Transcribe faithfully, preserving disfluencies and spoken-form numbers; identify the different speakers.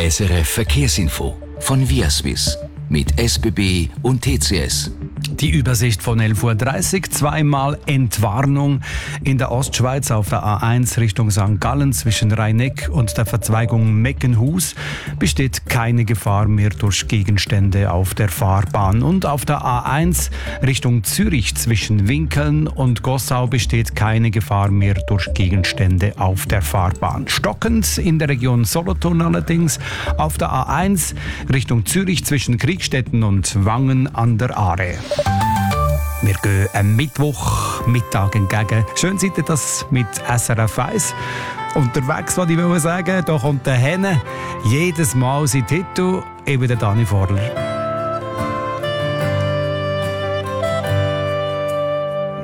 Speaker 1: S R F Verkehrsinfo von Viaswiss mit S B B und T C S.
Speaker 2: Die Übersicht von elf Uhr dreißig, zweimal Entwarnung in der Ostschweiz auf der A eins Richtung Sankt Gallen zwischen Rhein-Neck und der Verzweigung Meckenhus besteht keine Gefahr mehr durch Gegenstände auf der Fahrbahn. Und auf der A eins Richtung Zürich zwischen Winkeln und Gossau besteht keine Gefahr mehr durch Gegenstände auf der Fahrbahn. Stockend in der Region Solothurn allerdings auf der A eins Richtung Zürich zwischen Kriegstetten und Wangen an der Aare. Wir gehen am Mittwochmittag entgegen. Schön seid ihr das mit S R F eins. Unterwegs, was ich will sagen, da kommt der Henne. Jedes Mal sein Titel, eben der Dani Vorler.